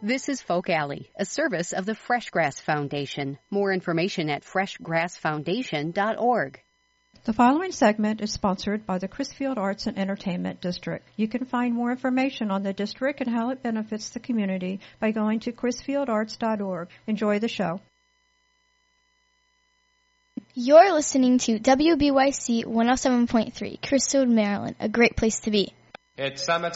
This is Folk Alley, a service of the Freshgrass Foundation. More information at freshgrassfoundation.org. The following segment is sponsored by the Crisfield Arts and Entertainment District. You can find more information on the district and how it benefits the community by going to crisfieldarts.org. Enjoy the show. You're listening to WBYC 107.3, Crisfield, Maryland, a great place to be. It's summertime.